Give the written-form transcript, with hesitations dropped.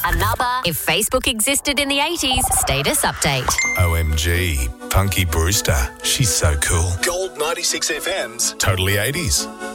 Another If Facebook Existed in the 80s status update. OMG, Punky Brewster. She's so cool. Gold 96 FM's Totally 80s.